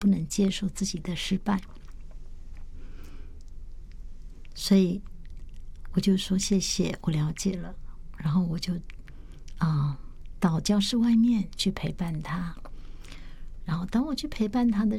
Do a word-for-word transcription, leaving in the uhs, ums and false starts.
不能接受自己的失败。所以我就说谢谢，我了解了。然后我就啊、呃、到教室外面去陪伴他。然后当我去陪伴他的